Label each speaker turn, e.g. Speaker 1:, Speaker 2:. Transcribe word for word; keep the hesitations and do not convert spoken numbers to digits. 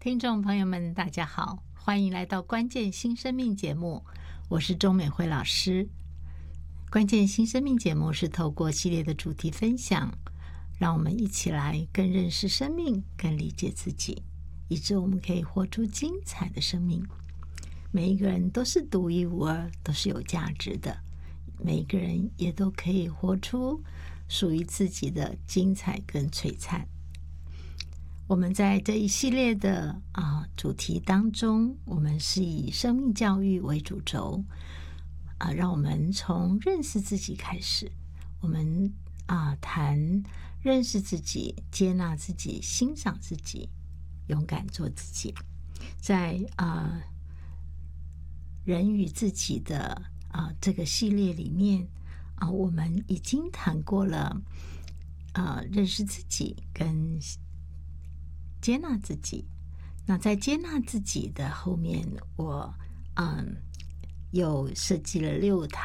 Speaker 1: 听众朋友们大家好，欢迎来到关键新生命节目，我是钟美惠老师。关键新生命节目是透过系列的主题分享，让我们一起来更认识生命，更理解自己，以致我们可以活出精彩的生命。每一个人都是独一无二，都是有价值的，每一个人也都可以活出属于自己的精彩跟璀璨。我们在这一系列的啊主题当中，我们是以生命教育为主轴，啊，让我们从认识自己开始，我们啊谈认识自己、接纳自己、欣赏自己、勇敢做自己。在啊人与自己的啊这个系列里面啊，我们已经谈过了啊认识自己跟接纳自己。那在接纳自己的后面，我嗯又设计了六堂